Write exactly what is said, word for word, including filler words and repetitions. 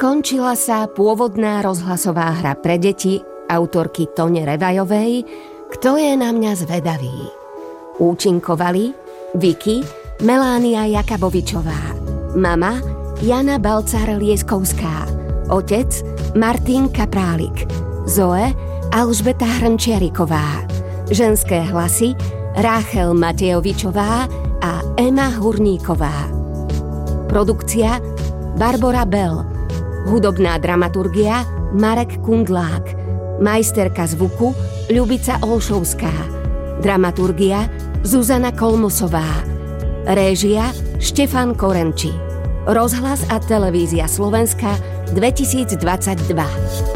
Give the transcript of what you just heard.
Skončila sa pôvodná rozhlasová hra pre deti autorky Tone Revajovej Kto je na mňa zvedavý. Účinkovali Vicky Melánia Jakabovičová, mama Jana Balcár-Lieskovská, otec Martin Kaprálik, Zoe Alžbeta Hrnčiariková, ženské hlasy Ráchel Matejovičová a Ema Hurníková. Produkcia Barbora Bell, hudobná dramaturgia Marek Kundlák, majsterka zvuku Ľubica Olšovská, dramaturgia Zuzana Kolmosová, réžia Štefan Korenči. Rozhlas a televízia Slovenska dvetisícdvadsaťdva.